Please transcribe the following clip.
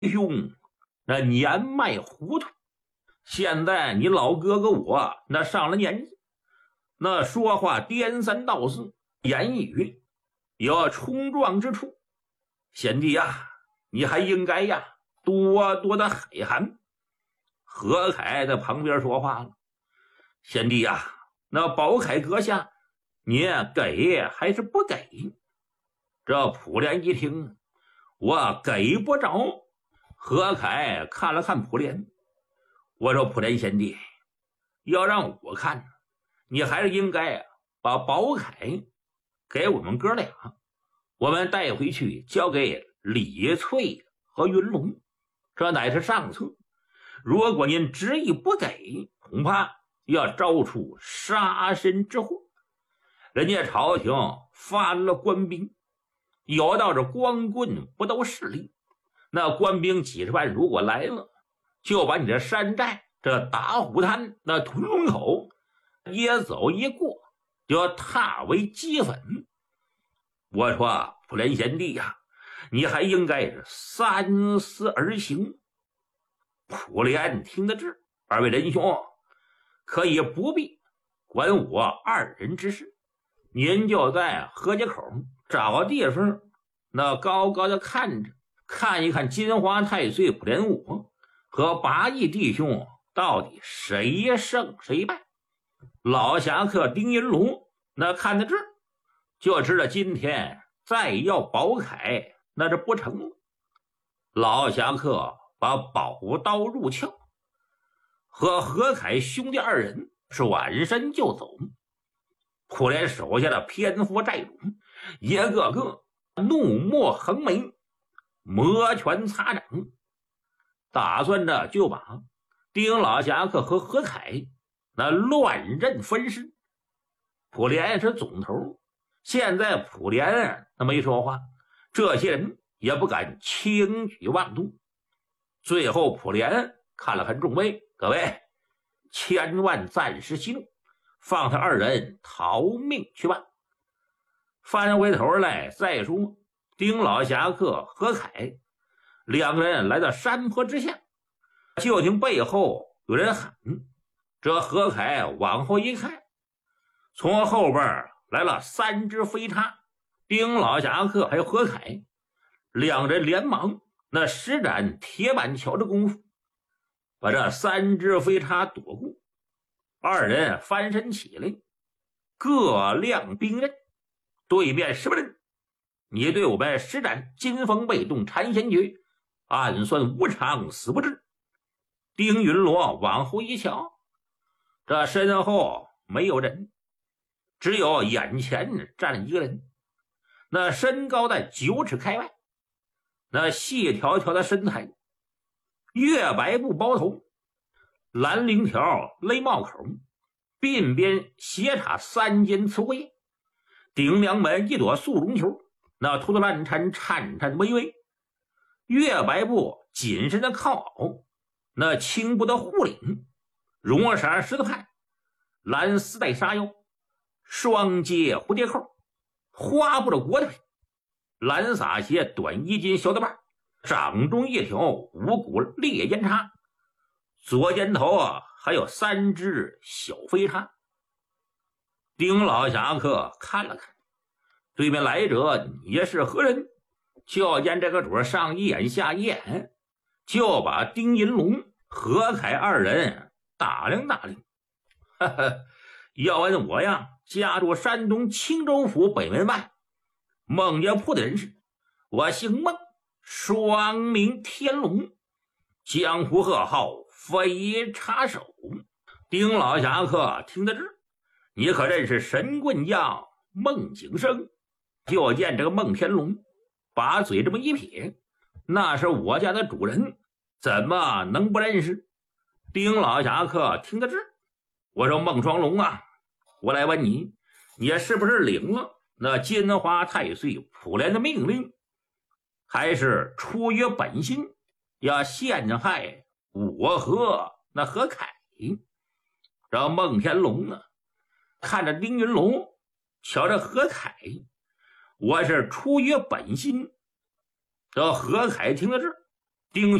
兄，那年迈糊涂，现在你老哥哥我那上了年纪，那说话颠三倒四，言语有冲撞之处。贤弟呀，你还应该呀多多的海涵。何凯在旁边说话了：贤弟呀，那宝凯阁下，你给还是不给？这普莲一听，我给不着。何凯看了看普莲，我说普莲贤弟，要让我看，你还是应该把宝凯给我们哥俩，我们带回去交给李翠和云龙，这乃是上策。如果您执意不给，恐怕要招出杀身之祸。人家朝廷发了官兵，有道这光棍不都势力，那官兵几十万如果来了，就把你这山寨这打虎滩那屯龙口一走一过，就要踏为齑粉。我说普莲贤弟呀，你还应该是三思而行。普莲听得知，二位仁兄可以不必管我二人之事，您就在河街口找个地方，那高高的看着，看一看金华太岁普莲武和八义弟兄到底谁胜谁败。老侠客丁银龙那看得这就知道今天再要宝凯那是不成了。老侠客把宝刀入鞘，和何凯兄弟二人转身就走。普莲手下的偏夫寨主一个个怒目横眉，摩拳擦掌，打算着就把丁老侠客和何凯那乱刃分尸。普莲是总头，现在普莲他没说话，这些人也不敢轻举妄动。最后普莲看了看众位，各位千万暂时息怒，放他二人逃命去吧。翻回头来再说，丁老侠客何凯两个人来到山坡之下，就听背后有人喊。这何凯往后一看，从后边来了三只飞叉，丁老侠客还有何凯两人连忙那施展铁板桥的功夫，把这三只飞叉躲过。二人翻身起来，各亮兵刃，对面什么人？你对我们施展金风被动禅仙诀，暗算无常死不至。丁云罗往后一瞧，这身后没有人，只有眼前站了一个人，那身高在9尺开外，那细条条的身材，月白布包头，蓝绫条勒帽口，鬓边斜插3尖刺龟，顶梁门一朵素绒球，那秃头烂缠颤颤巍巍，月白布紧身的靠袄，那青布的护领，绒色石头畔，蓝丝带纱腰，双接蝴蝶扣，花布的裹腿，蓝撒鞋短衣襟小的把，掌中一条五股烈烟叉，左肩头还有3只小飞叉。丁老侠客看了看，对面来者也是何人？就见这个主上一眼下一眼，就把丁银龙、何凯二人打量打量。哈哈，要问我呀，家住山东青州府北门外孟家铺的人士，我姓孟，双名天龙，江湖贺号飞叉手。丁老侠客听得知，你可认识神棍将孟景生？就见这个孟天龙把嘴这么一撇，那是我家的主人，怎么能不认识？丁老侠客听得知，我说孟双龙啊，我来问你，你是不是领了那金华太岁普莲的命令，还是出于本心要陷害我和那何凯？这孟天龙啊，看着丁云龙，瞧着何凯，我是出于本心。这何凯听得知， 丁